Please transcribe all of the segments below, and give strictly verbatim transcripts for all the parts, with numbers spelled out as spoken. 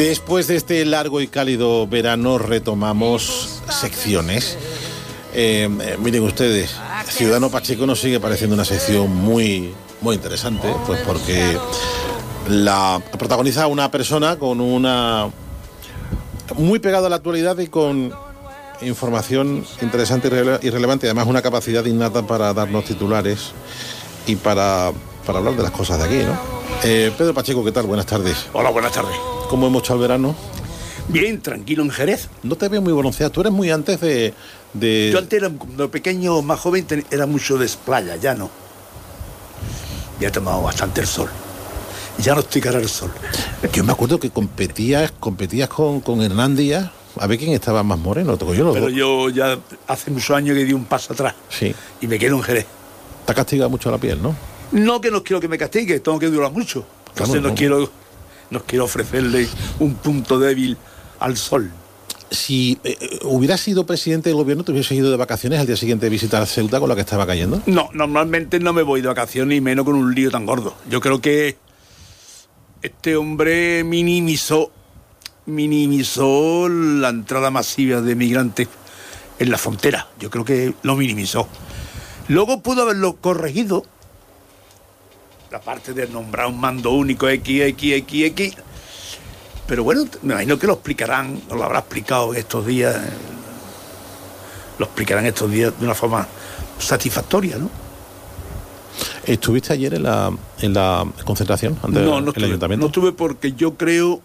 Después de este largo y cálido verano retomamos secciones. Eh, eh, miren ustedes, Ciudadano Pacheco nos sigue pareciendo una sección muy, muy interesante, pues porque la protagoniza una persona con una muy pegada a la actualidad y con información interesante y, rele- y relevante, además una capacidad innata para darnos titulares y para, para hablar de las cosas de aquí, ¿no? Eh, Pedro Pacheco, ¿qué tal? Buenas tardes. Hola, buenas tardes. ¿Cómo hemos hecho el verano? Bien, tranquilo en Jerez. No te veo muy bronceado, tú eres muy antes de... de... Yo antes era, cuando pequeño, más joven, ten- era mucho de playa, ya no. Ya he tomado bastante el sol. Ya no estoy cara al sol. Yo me acuerdo que competías competías con, con Hernán Díaz a ver quién estaba más moreno. Tocó yo los Pero dos. yo ya hace muchos años que di un paso atrás. Sí. Y me quedo en Jerez. Te ha castigado mucho la piel, ¿no? No que no quiero que me castigue, tengo que durar mucho. Entonces Claro, no, no. quiero, no quiero ofrecerle un punto débil al sol. Si eh, eh, hubieras sido presidente del gobierno, te hubieses ido de vacaciones al día siguiente de visitar Ceuta con la que estaba cayendo. No, normalmente no me voy de vacaciones y menos con un lío tan gordo. Yo creo que este hombre minimizó, minimizó la entrada masiva de migrantes en la frontera. Yo creo que lo minimizó. Luego pudo haberlo corregido, la parte de nombrar un mando único X, X, X, X. Pero bueno, me imagino que lo explicarán, o lo habrá explicado en estos días, eh, lo explicarán estos días de una forma satisfactoria, ¿no? ¿Estuviste ayer en la, en la concentración ante No, el no estuve, ayuntamiento? no estuve porque yo creo,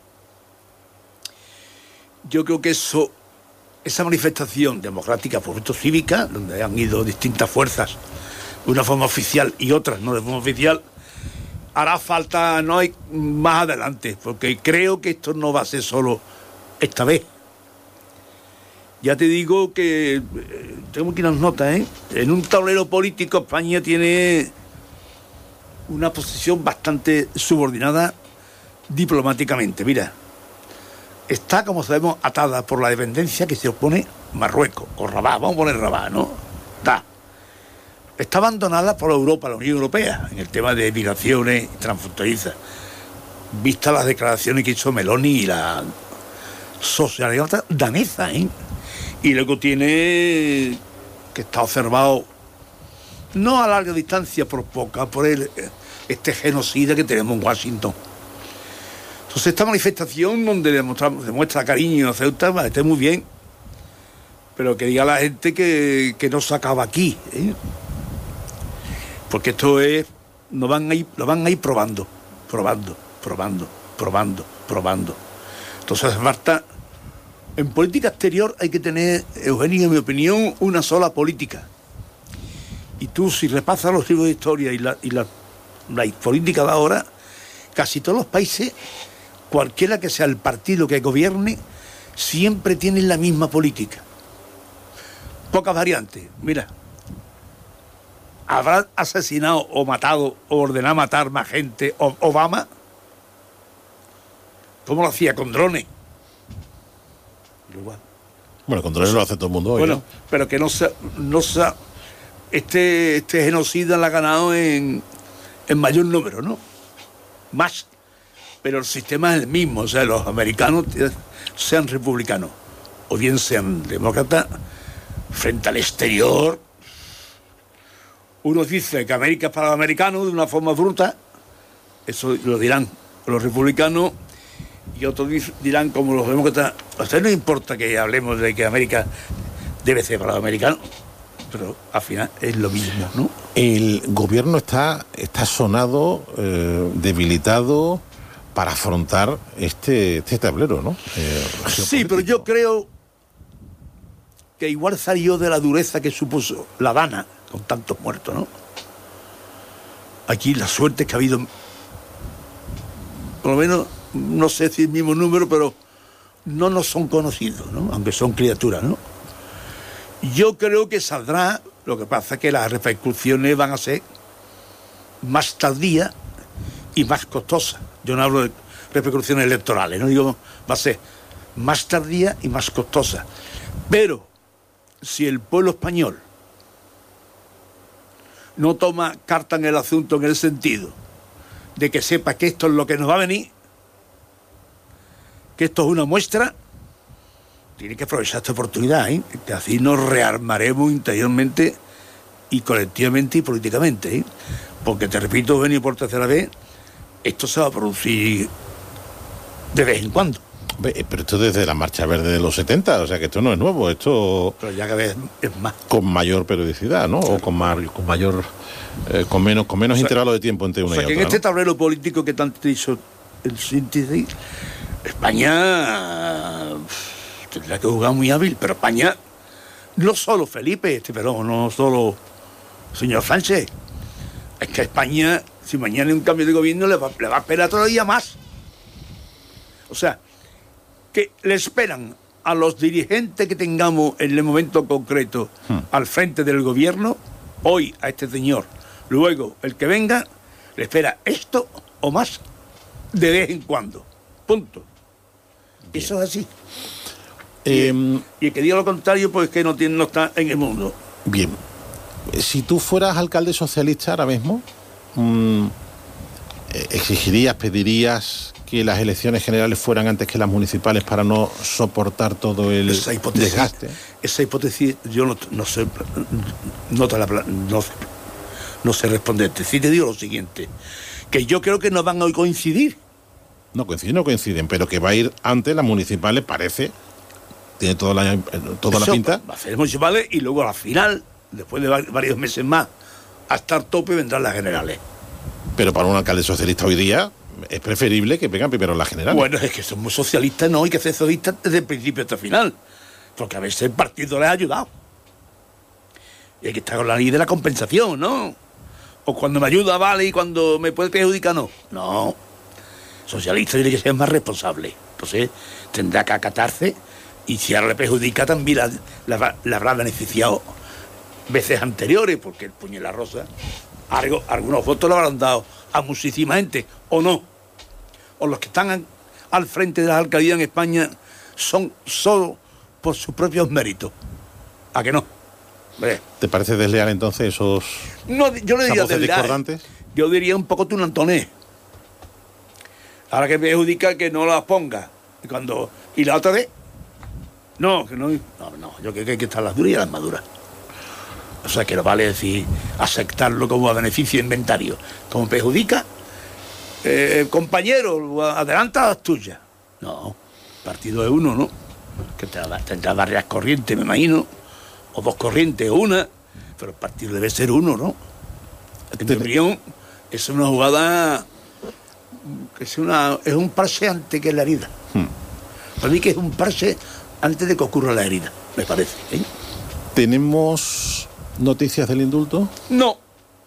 yo creo que eso, esa manifestación democrática, por supuesto cívica, donde han ido distintas fuerzas de una forma oficial y otras no de forma oficial, hará falta, no hay más adelante, porque creo que esto no va a ser solo esta vez. Ya te digo que eh, tengo aquí unas notas, ¿eh? En un tablero político España tiene una posición bastante subordinada diplomáticamente. Mira, está, como sabemos, atada por la dependencia que se opone Marruecos, o Rabat, vamos a poner Rabat, ¿no? Está. Está abandonada por Europa, la Unión Europea, en el tema de migraciones transfronterizas, vistas las declaraciones que hizo Meloni y la socialdemócrata danesa, ¿eh? Y luego tiene que está observado, no a larga distancia, por poca, por el, este genocida que tenemos en Washington. Entonces esta manifestación donde demostramos, demuestra cariño a Ceuta, vale, está muy bien, pero que diga la gente que, que no se acaba aquí, ¿eh? Porque esto es, nos van a ir, lo van a ir probando, probando, probando, probando, probando. Entonces hace falta, en política exterior hay que tener, Eugenio, en mi opinión, una sola política. Y tú, si repasas los libros de historia y la, y la, la política de ahora, casi todos los países, cualquiera que sea el partido que gobierne, siempre tienen la misma política. Pocas variantes. Mira, ¿habrá asesinado o matado o ordenado matar más gente Obama? ¿Cómo lo hacía? Con drones. Igual. Bueno, con drones lo hace todo el mundo hoy. Bueno, ¿no? pero que no se, no se, este, este genocida la ha ganado en, en mayor número, ¿no? Más. Pero el sistema es el mismo, o sea, los americanos, sean republicanos o bien sean demócratas, frente al exterior, uno dice que América es para los americanos de una forma bruta, eso lo dirán los republicanos, y otros dirán como los demócratas, a usted no importa que hablemos de que América debe ser para los americanos, pero al final es lo mismo, ¿no? El gobierno está, está sonado, eh, debilitado para afrontar este, este tablero, ¿no? Eh, sí, pero yo creo que igual salió de la dureza que supuso La Habana, con tantos muertos, ¿no? Aquí la suerte es que ha habido, por lo menos, no sé si el mismo número, pero no nos son conocidos, ¿no? Aunque son criaturas, ¿no? Yo creo que saldrá, lo que pasa es que las repercusiones van a ser más tardías y más costosas. Yo no hablo de repercusiones electorales, no digo, va a ser más tardía y más costosa. Pero si el pueblo español no toma carta en el asunto en el sentido de que sepa que esto es lo que nos va a venir, que esto es una muestra, tiene que aprovechar esta oportunidad, ¿eh? Que así nos rearmaremos interiormente y colectivamente y políticamente, ¿eh? Porque te repito, venir por tercera vez, esto se va a producir de vez en cuando. Pero esto desde la Marcha Verde de los setenta, o sea que esto no es nuevo, esto... Pero ya cada vez es más. Con mayor periodicidad, ¿no? Claro. O con, más, con mayor... Eh, con menos, con menos o sea, intervalo de tiempo entre una o sea, y que otra, en este ¿no? tablero político que tanto hizo el síntesis, España tendrá que jugar muy hábil, pero España, no solo Felipe, este perdón, no solo señor Sánchez, es que España, si mañana hay un cambio de gobierno, le va, le va a esperar todavía más. O sea, que le esperan a los dirigentes que tengamos en el momento concreto hmm. al frente del gobierno, hoy a este señor, luego el que venga, le espera esto o más de vez en cuando. Punto. Bien. Eso es así. Eh, y, y el que diga lo contrario, pues que no, tiene, no está en el mundo. Bien. Si tú fueras alcalde socialista ahora mismo, mmm, ¿exigirías, pedirías que las elecciones generales fueran antes que las municipales para no soportar todo el esa hipótesis, desgaste? Esa hipótesis yo no, no sé no, te la, no, no sé responderte. Sí te digo lo siguiente, que yo creo que no van a coincidir. No coinciden, no coinciden, pero que va a ir antes las municipales, parece, tiene toda la, toda Eso, la pinta. Va a ser municipales y luego a la final, después de varios meses más, hasta el tope vendrán las generales. Pero para un alcalde socialista hoy día es preferible que vengan primero las generales. Bueno, es que somos socialistas, no hay que ser socialistas desde el principio hasta el final, porque a veces el partido les ha ayudado. Y hay que estar con la ley de la compensación, ¿no? O cuando me ayuda vale y cuando me puede perjudicar no. No. Socialista tiene que ser más responsable. Entonces tendrá que acatarse y si ahora le perjudica también la, la, la habrá beneficiado veces anteriores, porque el puño y la rosa, algo, algunos votos le habrán dado a muchísima gente, o no. O los que están al, al frente de las alcaldías en España son solo por sus propios méritos. ¿A que no? ¿Ve? ¿Te parece desleal entonces esos no, yo le diría desleal, discordantes? Yo diría un poco tunantonés. Ahora que perjudica que no las ponga. Y cuando y la otra vez, no, que no, no, no, yo creo que hay que estar las duras y las maduras. O sea, que no vale decir aceptarlo como a beneficio de inventario. Como perjudica, eh, compañero, adelanta las tuyas. No, partido de uno, ¿no? Que tendrá varias corrientes, me imagino, o dos corrientes, o una, pero el partido debe ser uno, ¿no? En mi opinión, es una jugada, es, una, es un parche antes que la herida. Hmm. Para mí que es un parche antes de que ocurra la herida, me parece, ¿eh? ¿Tenemos noticias del indulto? No.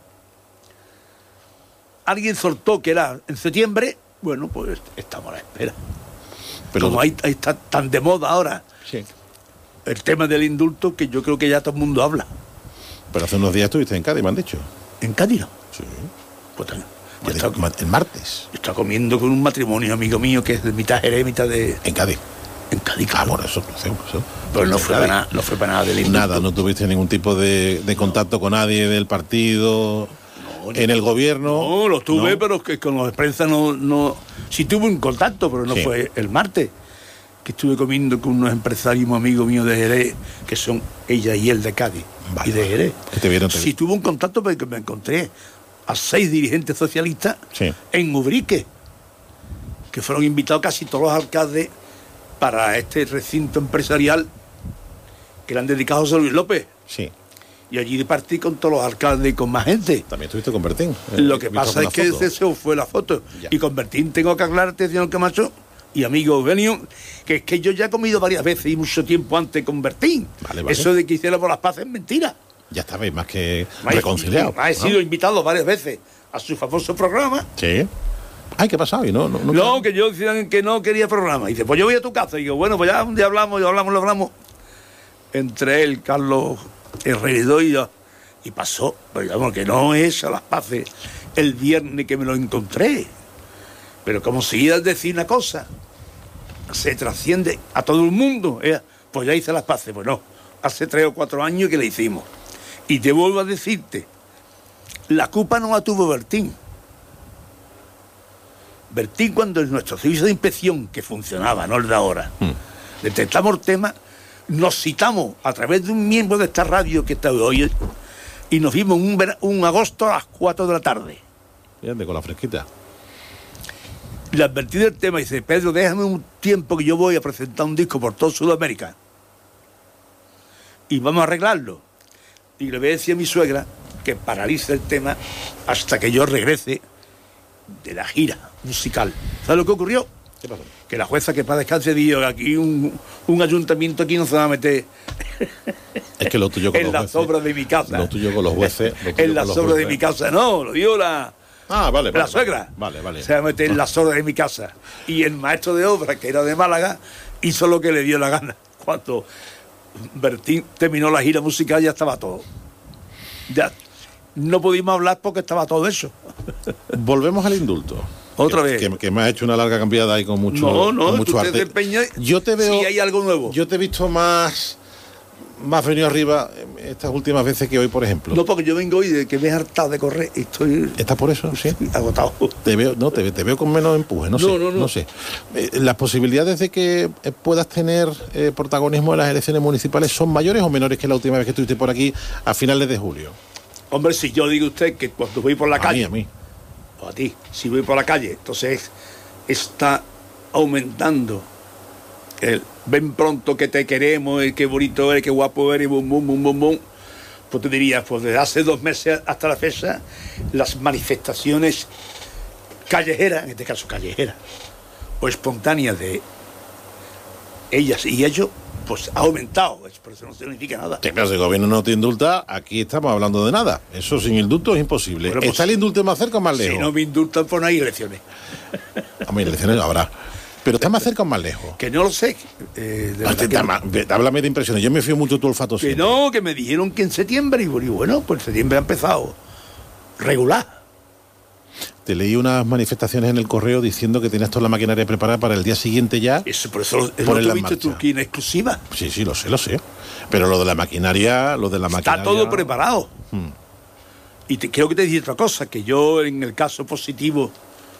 Alguien soltó que era en septiembre, bueno, pues estamos a la espera. Pero como ahí, ahí está tan de moda ahora, sí, el tema del indulto, que yo creo que ya todo el mundo habla. Pero hace unos días estuviste en Cádiz, me han dicho. ¿En Cádiz no? Sí. Pues también. El, está, el martes. Está comiendo con un matrimonio amigo mío que es de mitad Jerez, mitad de... En Cádiz. En Cádiz. Ah, bueno, eso, eso, eso. Pero no fue, para nada, no fue para nada del indulto. Nada, no tuviste ningún tipo de, de contacto no. con nadie del partido, no, en el gobierno. No, lo tuve, no. Pero que con los de prensa no, no... Sí tuve un contacto, pero no sí. Fue el martes. Que estuve comiendo con unos empresarios amigos míos de Jerez, que son ella y él de Cádiz, vale, y de Jerez. ¿Qué te vieron? Te sí, tuve un contacto porque me encontré a seis dirigentes socialistas sí. en Ubrique, que fueron invitados casi todos los alcaldes para este recinto empresarial que le han dedicado a José Luis López. Sí. Y allí partí con todos los alcaldes y con más gente. También estuviste con Bertín. Eh, Lo que pasa es que ese fue la foto. Ya. Y con Bertín tengo que aclararte, señor Camacho, y amigo Eugenio, que es que yo ya he comido varias veces y mucho tiempo antes con Bertín. Vale, vale. Eso de que hiciéramos las paces es mentira. Ya estabais más que reconciliados. Ha sido ¿no? invitado varias veces a su famoso programa. Sí. Ay, ¿qué ha pasado? Y no, no, no, no que yo decía que no quería programa. Y dice, pues yo voy a tu casa. Y digo, bueno, pues ya un día hablamos, y hablamos, lo hablamos. Entre él, Carlos Herrero y yo. Y pasó, pero digamos que no es a las paces el viernes que me lo encontré. Pero como si iba a decir una cosa, se trasciende a todo el mundo. ¿eh? Pues ya hice las paces. Pues no, hace tres o cuatro años que le hicimos. Y te vuelvo a decirte, la culpa no la tuvo Bertín. Bertín, cuando en nuestro servicio de inspección, que funcionaba, no el de ahora, mm. detectamos el tema, nos citamos a través de un miembro de esta radio que está hoy y nos vimos un, un agosto a las cuatro de la tarde. Fíjate, con la fresquita. Le advertí del tema y dice, Pedro, déjame un tiempo que yo voy a presentar un disco por toda Sudamérica y vamos a arreglarlo. Y le voy a decir a mi suegra que paralice el tema hasta que yo regrese de la gira musical. ¿Sabes lo que ocurrió? ¿Qué pasó? Que la jueza, que para descanse, dijo, aquí un, un ayuntamiento aquí no se va a meter es que lo tuyo con en los las jueces, obras de mi casa. Lo tuyo con los jueces. En las obras de mi casa, no, lo dio la, ah, vale, la vale, suegra. Vale, vale. Se va a meter en las obras de mi casa. Y el maestro de obra, que era de Málaga, hizo lo que le dio la gana. Cuando Bertín terminó la gira musical ya estaba todo. Ya no pudimos hablar porque estaba todo eso. Volvemos al indulto. Otra que, vez. Que, que me ha hecho una larga cambiada ahí con mucho, no, no, con mucho tú arte. Te empeñas, yo te veo. si hay algo nuevo. Yo te he visto más, más venido arriba estas últimas veces que hoy, por ejemplo. No, porque yo vengo hoy de que me he hartado de correr y estoy. ¿Estás por eso? Sí. Agotado. Te veo, no, te, te veo con menos empuje, no, no sé. No, no, no sé. Eh, ¿Las posibilidades de que puedas tener eh, protagonismo en las elecciones municipales son mayores o menores que la última vez que estuviste por aquí a finales de julio? Hombre, si yo digo a usted que cuando voy por la a calle. A mí, a mí. O a ti, si voy por la calle, entonces está aumentando el ven pronto que te queremos, el qué bonito eres, qué guapo eres, bum, bum, bum, bum, bum. Pues te dirías, pues desde hace dos meses hasta la fecha, las manifestaciones callejeras, en este caso callejeras, o espontáneas de ellas y ellos, pues ha aumentado. Por eso no significa nada. Sí, pero si el gobierno no te indulta, aquí estamos hablando de nada. Eso sin indulto es imposible. Bueno, pues, ¿está el indulto más cerca o más lejos? Si no me indultan, pues no hay elecciones. A mí elecciones habrá. Pero ¿está más cerca o más lejos? Que no lo sé. Eh, de ah, te, que ma, háblame de impresiones. Yo me fío mucho de tu olfato. Que siempre. no, que me dijeron que en septiembre. Y bueno, pues septiembre ha empezado regular. Te leí unas manifestaciones en el correo diciendo que tenías toda la maquinaria preparada para el día siguiente ya. Eso, por eso es lo que viste tú aquí en exclusiva. Sí, sí, lo sé, lo sé. Pero lo de la maquinaria, lo de la maquinaria... Está todo preparado. Hmm. Y te, creo que te dije otra cosa, que yo en el caso positivo,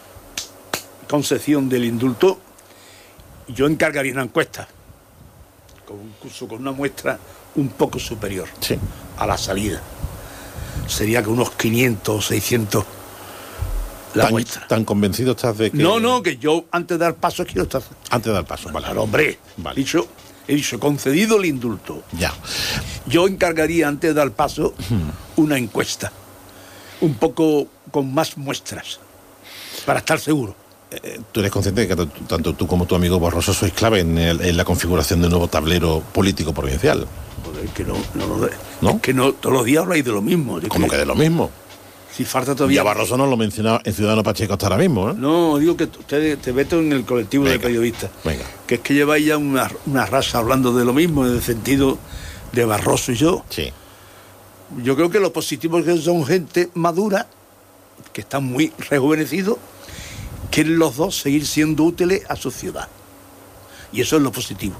concesión del indulto, yo encargaría una encuesta, con un curso, con una muestra un poco superior sí. a la salida. Sería que unos quinientos o seiscientos... La ¿Tan, muestra. ¿Tan convencido estás de que...? No, no, que yo antes de dar paso quiero estar... Antes de dar paso, vale. Claro, hombre, vale. He, dicho, he dicho, concedido el indulto. Ya. Yo encargaría antes de dar paso hmm. una encuesta, un poco con más muestras, para estar seguro. Eh, tú eres consciente de que tanto tú como tu amigo Barroso sois clave en, el, en la configuración de un nuevo tablero político provincial. Joder, que no, no, no, ¿No? Es que no, todos los días habláis de lo mismo. ¿Cómo que, que de lo mismo? Si falta todavía... Ya Barroso no lo mencionaba en Ciudadano Pacheco hasta ahora mismo, ¿eh? No, digo que usted te meto en el colectivo venga, de periodistas. Venga. Que es que lleváis ya una, una raza hablando de lo mismo, en el sentido de Barroso y yo. Sí. Yo creo que lo positivo es que son gente madura, que están muy rejuvenecidos, quieren los dos seguir siendo útiles a su ciudad. Y eso es lo positivo.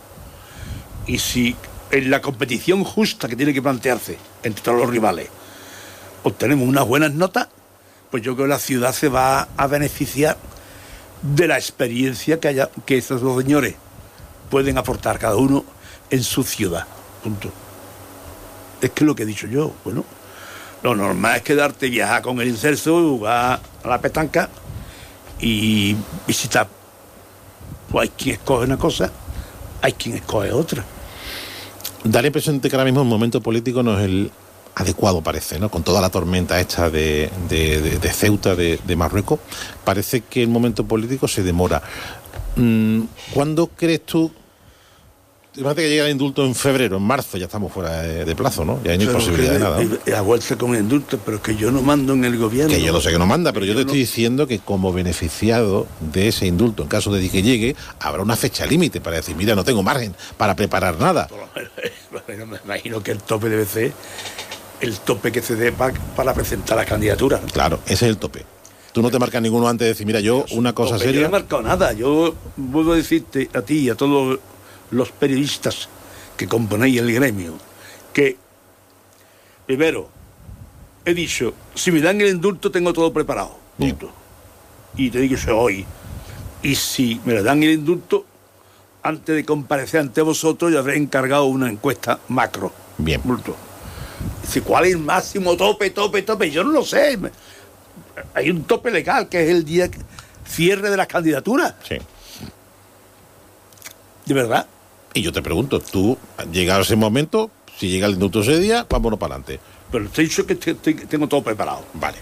Y si en la competición justa que tiene que plantearse entre todos los rivales obtenemos unas buenas notas, pues yo creo que la ciudad se va a beneficiar de la experiencia que haya, que esos dos señores pueden aportar cada uno en su ciudad. Punto. Es que es lo que he dicho yo. Bueno, lo normal es quedarte, viajar con el incenso, jugar a la petanca y visitar. Pues hay quien escoge una cosa, hay quien escoge otra. Da la impresión de que ahora mismo el momento político no es el adecuado, parece, ¿no? Con toda la tormenta esta de, de, de, de Ceuta, de, de Marruecos, parece que el momento político se demora. ¿Cuándo crees tú? Imagínate que llega el indulto en febrero, en marzo, ya estamos fuera de, de plazo, ¿no? Ya hay ni posibilidad de nada, ¿no? A vuelta con el indulto, pero es que yo no mando en el gobierno. Que yo lo sé que no manda, pero yo, yo te no... estoy diciendo que como beneficiado de ese indulto, en caso de que llegue, habrá una fecha límite para decir, mira, no tengo margen para preparar nada. Bueno, me imagino que el tope debe ser el tope que se dé para, para presentar la candidatura. Claro, ese es el tope. Tú no te marcas ninguno antes de decir, mira, yo una cosa seria... Yo no he marcado nada. Yo vuelvo a decirte a ti y a todos los periodistas que componéis el gremio, que, primero, he dicho, si me dan el indulto tengo todo preparado. Punto. y te digo eso hoy. Y si me le dan el indulto, antes de comparecer ante vosotros, yo habré encargado una encuesta macro. Bien. Multo. Dice, ¿cuál es el máximo tope, tope, tope? Yo no lo sé. Hay un tope legal, que es el día cierre de las candidaturas. Sí. ¿De verdad? Y yo te pregunto, tú, llegado ese momento, si llega el indulto ese día, vámonos para adelante. Pero te he dicho que te, te, tengo todo preparado. Vale.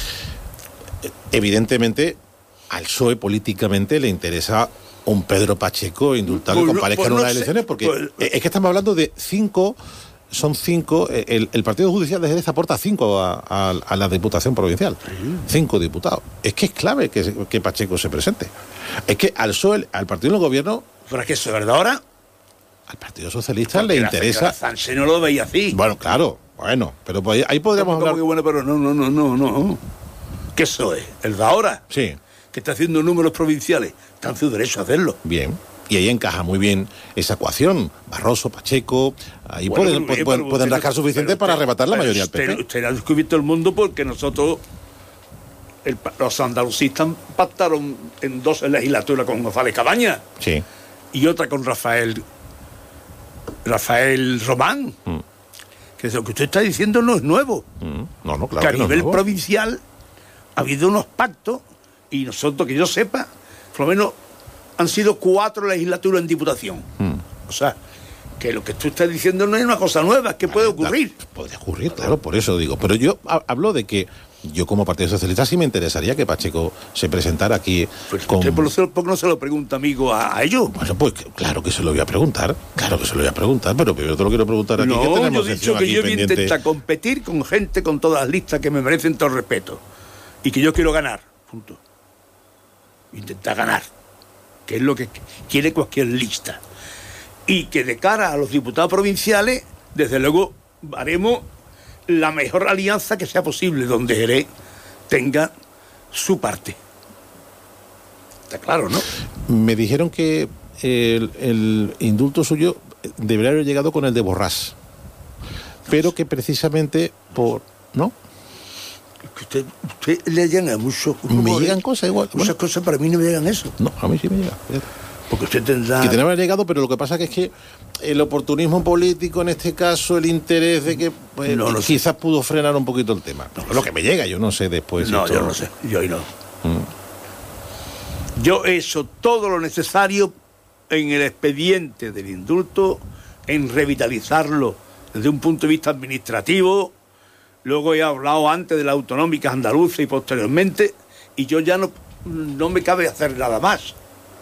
Evidentemente, al P S O E políticamente le interesa un Pedro Pacheco indultado Pues que no- comparezca pues en no unas sé, elecciones, porque pues- es que estamos hablando de cinco, son cinco, el, el Partido Judicial de Jerez aporta cinco a, a- a la Diputación Provincial, cinco diputados. Es que es clave que, que Pacheco se presente. Es que al P S O E, al partido del gobierno, ¿Pero es que eso es verdad ahora? al Partido Socialista Porque le la interesa... señora Sánchez no lo veía así. Bueno, claro, bueno, pero pues ahí podríamos ¿Cómo hablar... que bueno, pero no, no, no, no, no. ¿Qué eso es? ¿El de ahora? Sí, Que está haciendo números provinciales. Está en su derecho a hacerlo. bien. Y ahí encaja muy bien esa ecuación. Barroso, Pacheco, ahí Bueno, pueden, pero bien, pueden, pero pueden usted- rascar suficiente pero para usted- arrebatar la pero mayoría al usted, P P. Usted ha descubierto el mundo porque nosotros, el pa- los andalucistas pactaron en dos legislaturas con González Cabañas Sí. y otra con Rafael Rafael Román. Mm. Que lo que usted está diciendo no es nuevo. Mm. No, no, claro. que a que no es nivel nuevo. provincial ha habido unos pactos y nosotros, que yo sepa, por lo menos han sido cuatro legislaturas en diputación. Mm. O sea, que lo que tú estás diciendo no es una cosa nueva, es que puede ocurrir. Claro, podría ocurrir, claro, por eso digo. Pero yo ha- hablo de que yo como Partido Socialista sí me interesaría que Pacheco se presentara aquí Pues con... usted, por, lo- ¿por qué no se lo pregunta, amigo, a, a ellos? Bueno, pues que- claro que se lo voy a preguntar, claro que se lo voy a preguntar, pero primero te lo quiero preguntar aquí, que No, yo tenemos he dicho sección que aquí yo voy a pendiente. intentar competir con gente con todas las listas que me merecen todo el respeto. Y que yo quiero ganar. Punto. Intentar ganar. Que es lo que quiere cualquier lista. Y que de cara a los diputados provinciales, desde luego, haremos la mejor alianza que sea posible, donde Jerez tenga su parte. Está claro, ¿no? Me dijeron que el, el indulto suyo debería haber llegado con el de Borrás, pero que precisamente por... ¿No? Que usted, usted le llegan a muchos... Me llegan cosas igual. Muchas Bueno, cosas para mí no me llegan eso. no, a mí sí me llega. fíjate. Porque usted tendrá... Que tenía que haber llegado, pero lo que pasa que es que el oportunismo político, en este caso, el interés de que pues, No lo sé. quizás pudo frenar un poquito el tema. No, lo que me llega, yo no sé después. si No, esto- yo no sé. Yo ahí no. Mm. Yo he hecho todo lo necesario en el expediente del indulto, en revitalizarlo desde un punto de vista administrativo. Luego he hablado antes de las autonómicas andaluzas y posteriormente, y yo ya no, no me cabe hacer nada más.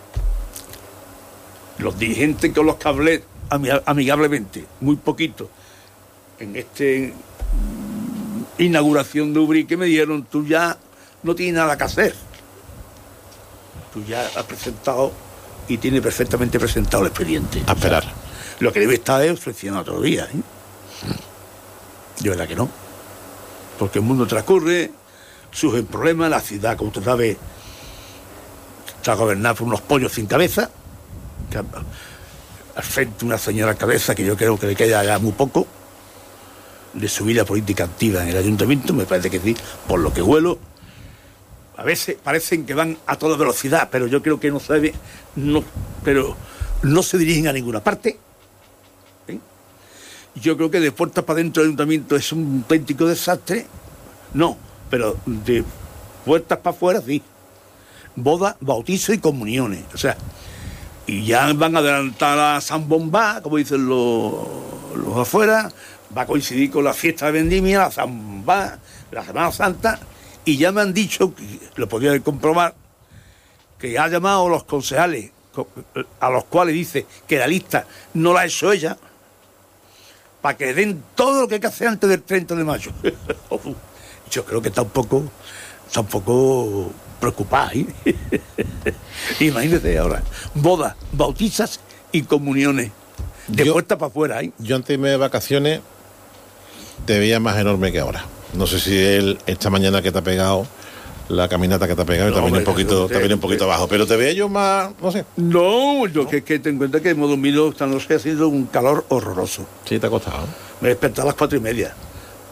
Los dirigentes con los que hablé ami- amigablemente, muy poquito, en este mm, inauguración de Ubrique me dijeron, tú ya no tienes nada que hacer. Tú ya has presentado y tienes perfectamente presentado el expediente. A esperar. O sea, lo que debe estar es ofreciendo otro día. ¿eh? De verdad que no. Porque el mundo transcurre, surgen problemas, la ciudad, como usted sabe, está gobernada por unos pollos sin cabeza, que al al frente una señora cabeza que yo creo que le queda ya muy poco de su vida política activa en el ayuntamiento, me parece que sí, por lo que huelo. A veces parecen que van a toda velocidad, pero yo creo que no sabe, no, pero no se dirigen a ninguna parte. ¿eh? Yo creo que de puertas para dentro del ayuntamiento es un auténtico desastre. No, pero de puertas para afuera sí. Boda, bautizo y comuniones. O sea, y ya van a adelantar a San Bombá, como dicen los, los afuera, va a coincidir con la fiesta de Vendimia, la San Bombá, la Semana Santa, y ya me han dicho, que lo podía comprobar, que ha llamado a los concejales, a los cuales dice que la lista no la ha hecho ella, para que den todo lo que hay que hacer antes del treinta de mayo. Yo creo que está un poco, está un poco preocupada. ¿eh? Imagínese ahora, bodas, bautizas y comuniones, de Yo- puerta para afuera. ¿eh? Yo antes de irme de vacaciones te veía más enorme que ahora. No sé si él, esta mañana que te ha pegado, la caminata que te ha pegado, No, también un hombre, poquito, usted- también un poquito usted- abajo. Pero te veía yo más, no sé. No, yo que, que te encuentro que hemos dormido esta noche ha sido un calor horroroso. Sí, te ha costado. ¿no? Me he despertado a las cuatro y media.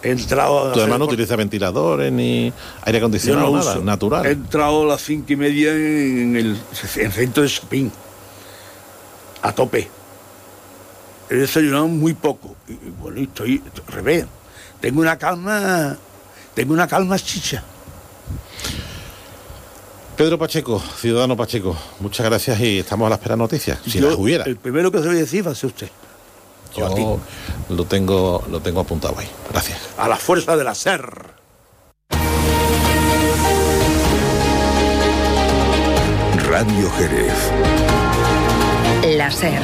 He entrado... ¿Tu hermano por... utiliza ventiladores ni aire acondicionado? No, nada, uso. Natural. He entrado a las cinco y media en el, en el centro de shopping, a tope. He desayunado muy poco. Y, bueno, estoy al revés. Tengo una calma... Tengo una calma chicha. Pedro Pacheco, ciudadano Pacheco, muchas gracias y estamos a la espera de noticias, si Yo, las hubiera. El primero que se voy a decir va a ser usted. Yo lo tengo, lo tengo apuntado ahí. Gracias. A la fuerza de la SER. Radio Jerez. La SER.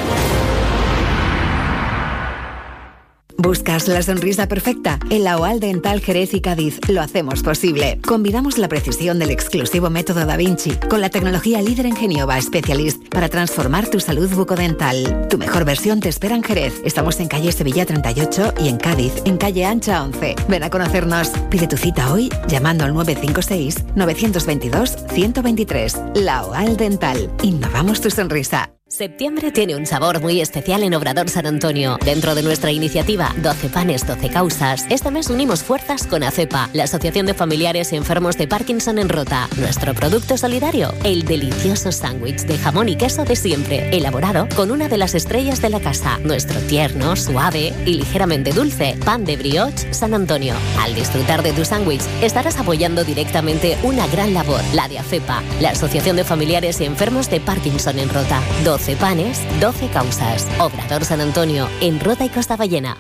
¿Buscas la sonrisa perfecta? En la OAL Dental Jerez y Cádiz lo hacemos posible. Combinamos la precisión del exclusivo método Da Vinci con la tecnología líder en Genioba Specialist para transformar tu salud bucodental. Tu mejor versión te espera en Jerez. Estamos en calle Sevilla treinta y ocho y en Cádiz, en calle Ancha once. Ven a conocernos. Pide tu cita hoy llamando al nueve cinco seis, nueve dos dos, uno cero dos tres. La OAL Dental. Innovamos tu sonrisa. Septiembre tiene un sabor muy especial en Obrador San Antonio. Dentro de nuestra iniciativa doce panes, doce causas, este mes unimos fuerzas con ACEPA, la Asociación de Familiares y Enfermos de Parkinson en Rota. Nuestro producto solidario, el delicioso sándwich de jamón y queso de siempre, elaborado con una de las estrellas de la casa. Nuestro tierno, suave y ligeramente dulce pan de brioche San Antonio. Al disfrutar de tu sándwich, estarás apoyando directamente una gran labor, la de ACEPA, la Asociación de Familiares y Enfermos de Parkinson en Rota. doce panes, doce causas. Obrador San Antonio, en Rota y Costa Ballena.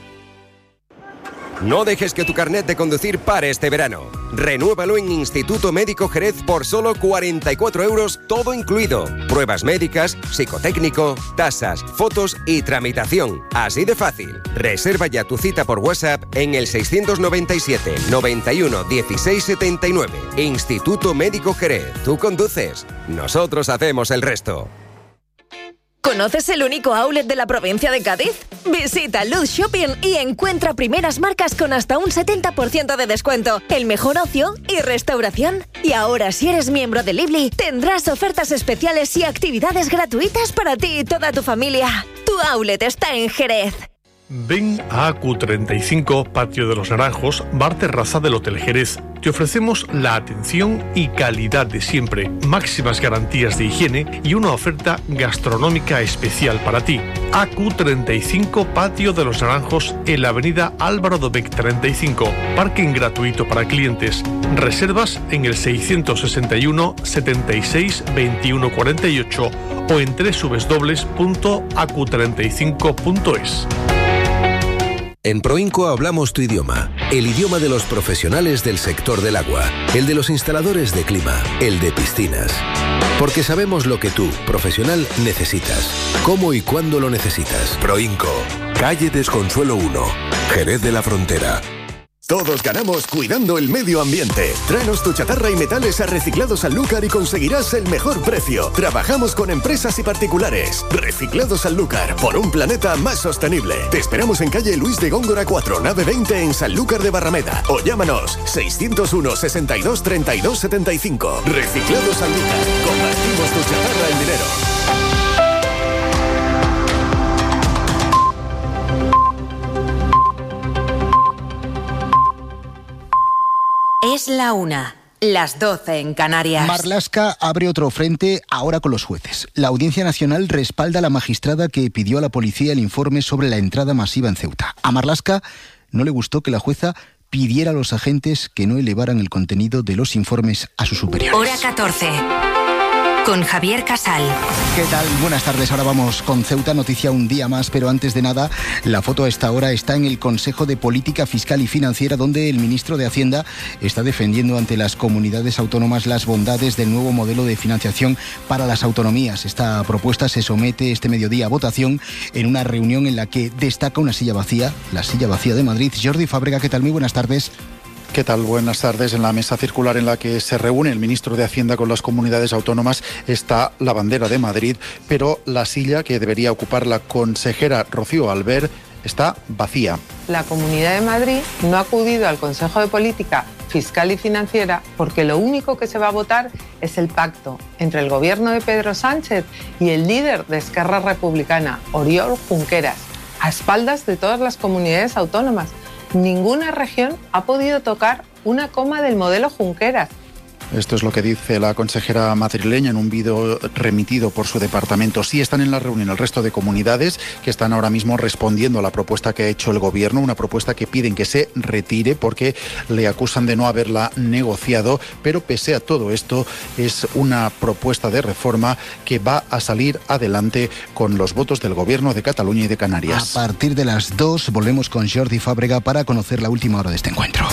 No dejes que tu carnet de conducir pare este verano. Renúvalo en Instituto Médico Jerez por solo cuarenta y cuatro euros, todo incluido. Pruebas médicas, psicotécnico, tasas, fotos y tramitación. Así de fácil. Reserva ya tu cita por WhatsApp en el seiscientos noventa y siete, noventa y uno, dieciséis setenta y nueve. Instituto Médico Jerez. Tú conduces. Nosotros hacemos el resto. ¿Conoces el único outlet de la provincia de Cádiz? Visita Luz Shopping y encuentra primeras marcas con hasta un setenta por ciento de descuento, el mejor ocio y restauración. Y ahora, si eres miembro de Lively, tendrás ofertas especiales y actividades gratuitas para ti y toda tu familia. Tu outlet está en Jerez. Ven a A Q treinta y cinco, Patio de los Naranjos, bar terraza del Hotel Jerez. Te ofrecemos la atención y calidad de siempre, máximas garantías de higiene y una oferta gastronómica especial para ti. A Q treinta y cinco, Patio de los Naranjos, en la avenida Álvaro Dobech treinta y cinco. Parking gratuito para clientes. Reservas en el seiscientos sesenta y uno, setenta y seis, veintiuno cuarenta y ocho o en doble u doble u doble u punto a q treinta y cinco punto es. En Proinco hablamos tu idioma, el idioma de los profesionales del sector del agua, el de los instaladores de clima, el de piscinas. Porque sabemos lo que tú, profesional, necesitas, cómo y cuándo lo necesitas. Proinco, calle Desconsuelo uno, Jerez de la Frontera. Todos ganamos cuidando el medio ambiente. Tráenos tu chatarra y metales a Reciclados Sanlúcar y conseguirás el mejor precio. Trabajamos con empresas y particulares. Reciclados Sanlúcar, por un planeta más sostenible. Te esperamos en calle Luis de Góngora cuatro, nave veinte en Sanlúcar de Barrameda. O llámanos seiscientos uno, sesenta y dos, treinta y dos, setenta y cinco. Reciclados Sanlúcar. Compartimos tu chatarra en dinero. Es la una, las doce en Canarias. Marlaska abre otro frente ahora con los jueces. La Audiencia Nacional respalda a la magistrada que pidió a la policía el informe sobre la entrada masiva en Ceuta. A Marlaska no le gustó que la jueza pidiera a los agentes que no elevaran el contenido de los informes a sus superiores. Hora catorce. Con Javier Casal. ¿Qué tal? Buenas tardes. Ahora vamos con Ceuta, noticia un día más, pero antes de nada, la foto a esta hora está en el Consejo de Política Fiscal y Financiera, donde el ministro de Hacienda está defendiendo ante las comunidades autónomas las bondades del nuevo modelo de financiación para las autonomías. Esta propuesta se somete este mediodía a votación en una reunión en la que destaca una silla vacía, la silla vacía de Madrid. Jordi Fábrega, ¿qué tal? Muy buenas tardes. ¿Qué tal? Buenas tardes. En la mesa circular en la que se reúne el ministro de Hacienda con las comunidades autónomas está la bandera de Madrid, pero la silla que debería ocupar la consejera Rocío Albert está vacía. La Comunidad de Madrid no ha acudido al Consejo de Política Fiscal y Financiera porque lo único que se va a votar es el pacto entre el gobierno de Pedro Sánchez y el líder de Esquerra Republicana, Oriol Junqueras, a espaldas de todas las comunidades autónomas. ninguna región ha podido tocar una coma del modelo Junqueras. Esto es lo que dice la consejera madrileña en un vídeo remitido por su departamento. Sí están en la reunión el resto de comunidades que están ahora mismo respondiendo a la propuesta que ha hecho el gobierno, una propuesta que piden que se retire porque le acusan de no haberla negociado, pero pese a todo esto es una propuesta de reforma que va a salir adelante con los votos del gobierno de Cataluña y de Canarias. A partir de las dos volvemos con Jordi Fábrega para conocer la última hora de este encuentro.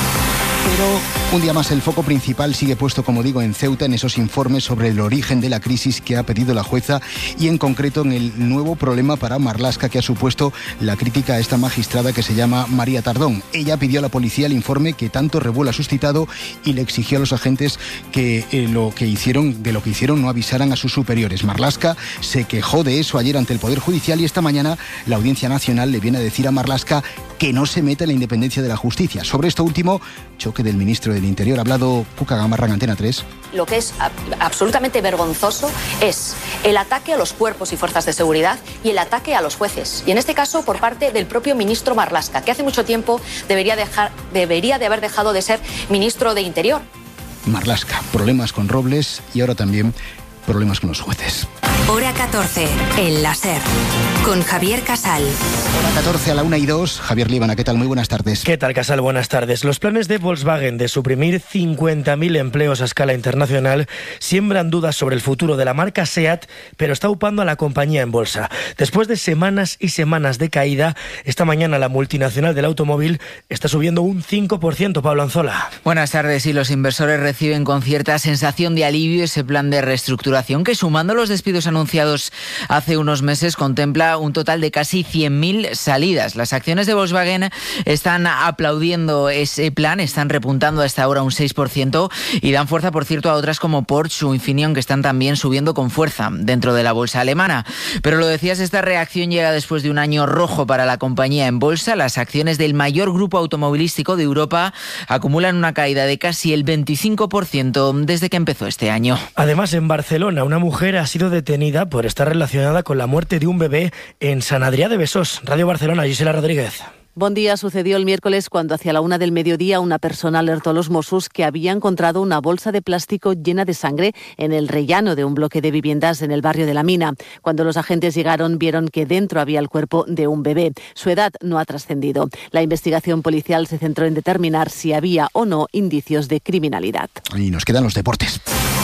Pero un día más el foco principal sigue puesto, como digo, en Ceuta, en esos informes sobre el origen de la crisis que ha pedido la jueza y en concreto en el nuevo problema para Marlaska que ha supuesto la crítica a esta magistrada que se llama María Tardón. Ella pidió a la policía el informe que tanto revuelo ha suscitado y le exigió a los agentes que eh, lo que hicieron, de lo que hicieron no avisaran a sus superiores. Marlaska se quejó de eso ayer ante el Poder Judicial y esta mañana la Audiencia Nacional le viene a decir a Marlaska que no se meta en la independencia de la justicia. Sobre esto último, choque del ministro del Interior. Ha hablado Cuca Gamarra en Antena tres. Lo que es absolutamente vergonzoso es el ataque a los cuerpos y fuerzas de seguridad y el ataque a los jueces. Y en este caso por parte del propio ministro Marlaska, que hace mucho tiempo debería, dejar, debería de haber dejado de ser ministro de Interior. Marlaska, problemas con Robles y ahora también problemas con los jueces. Hora catorce, el láser, con Javier Casal. Hora catorce a la una y dos, Javier Líbana, ¿qué tal? Muy buenas tardes. ¿Qué tal, Casal? Buenas tardes. Los planes de Volkswagen de suprimir cincuenta mil empleos a escala internacional siembran dudas sobre el futuro de la marca SEAT, pero está upando a la compañía en bolsa. Después de semanas y semanas de caída, esta mañana la multinacional del automóvil está subiendo un cinco por ciento, Pablo Anzola. Buenas tardes, y los inversores reciben con cierta sensación de alivio ese plan de reestructuración que, sumando los despidos anunciados hace unos meses, contempla un total de casi cien mil salidas. Las acciones de Volkswagen están aplaudiendo ese plan, están repuntando hasta ahora un seis por ciento y dan fuerza, por cierto, a otras como Porsche o Infineon, que están también subiendo con fuerza dentro de la bolsa alemana. Pero lo decías, esta reacción llega después de un año rojo para la compañía en bolsa. Las acciones del mayor grupo automovilístico de Europa acumulan una caída de casi el veinticinco por ciento desde que empezó este año. Además, en Barcelona, una mujer ha sido detenida por estar relacionada con la muerte de un bebé en San Adrià de Besós. Radio Barcelona, Gisela Rodríguez. Bon día. Sucedió el miércoles cuando hacia la una del mediodía una persona alertó a los Mossos que había encontrado una bolsa de plástico llena de sangre en el rellano de un bloque de viviendas en el barrio de La Mina. Cuando los agentes llegaron, vieron que dentro había el cuerpo de un bebé. Su edad no ha trascendido. La investigación policial se centró en determinar si había o no indicios de criminalidad. Y nos quedan los deportes.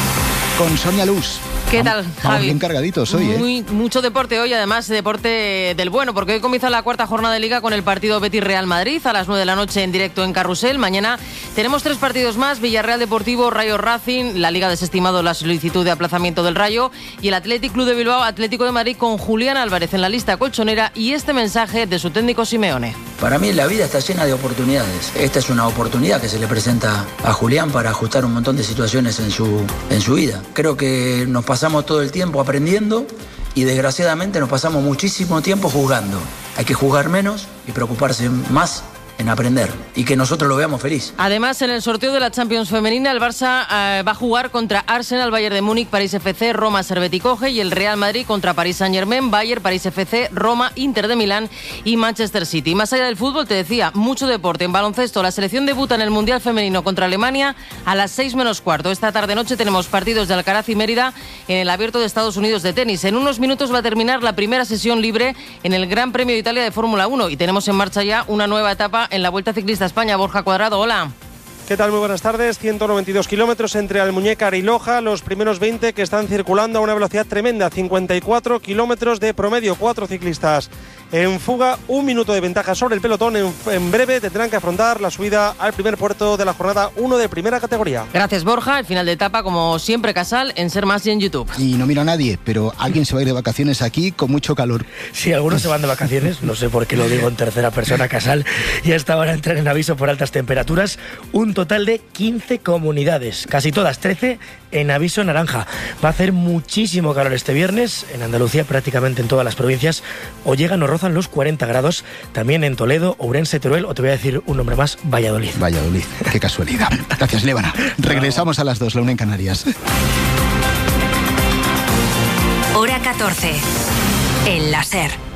Con Sonia Luz. ¿Qué tal, Javi? Vamos bien cargaditos hoy, Muy, ¿eh? Mucho deporte hoy, además deporte del bueno, porque hoy comienza la cuarta jornada de Liga con el partido Betis-Real Madrid a las nueve de la noche en directo en Carrusel. Mañana tenemos tres partidos más: Villarreal Deportivo, Rayo Racing. La Liga ha desestimado la solicitud de aplazamiento del Rayo. Y el Athletic Club de Bilbao, Atlético de Madrid, con Julián Álvarez en la lista colchonera y este mensaje de su técnico Simeone. Para mí la vida está llena de oportunidades. Esta es una oportunidad que se le presenta a Julián para ajustar un montón de situaciones en su, en su vida. Creo que nos pasamos todo el tiempo aprendiendo y desgraciadamente nos pasamos muchísimo tiempo jugando. Hay que jugar menos y preocuparse más en aprender y que nosotros lo veamos feliz. Además, en el sorteo de la Champions femenina, el Barça eh, va a jugar contra Arsenal, Bayern de Múnich, París F C, Roma, Servette y Coge, y el Real Madrid contra París Saint-Germain, Bayern, París F C, Roma, Inter de Milán y Manchester City. Más allá del fútbol, te decía, mucho deporte. En baloncesto, la selección debuta en el Mundial Femenino contra Alemania a las seis menos cuarto. Esta tarde-noche tenemos partidos de Alcaraz y Mérida en el Abierto de Estados Unidos de tenis. En unos minutos va a terminar la primera sesión libre en el Gran Premio de Italia de Fórmula uno y tenemos en marcha ya una nueva etapa en la Vuelta Ciclista a España. Borja Cuadrado, hola. ¿Qué tal? Muy buenas tardes. ciento noventa y dos kilómetros entre Almuñécar y Loja. Los primeros veinte que están circulando a una velocidad tremenda. cincuenta y cuatro kilómetros de promedio. Cuatro ciclistas en fuga. Un minuto de ventaja sobre el pelotón. En, en breve tendrán que afrontar la subida al primer puerto de la jornada uno de primera categoría. Gracias, Borja. El final de etapa, como siempre, Casal, en Ser Más y en YouTube. Y no miro a nadie, pero alguien se va a ir de vacaciones aquí con mucho calor. Sí, algunos se van de vacaciones. No sé por qué lo digo en tercera persona, Casal. Y hasta ahora entran en aviso por altas temperaturas. Un total de quince comunidades, casi todas, trece en aviso naranja. Va a hacer muchísimo calor este viernes, en Andalucía prácticamente en todas las provincias, o llegan o rozan los cuarenta grados, también en Toledo, Ourense, Teruel, o te voy a decir un nombre más, Valladolid. Valladolid, qué casualidad. Gracias, Lébana. Regresamos a las dos, la una en Canarias. Hora catorce, el láser.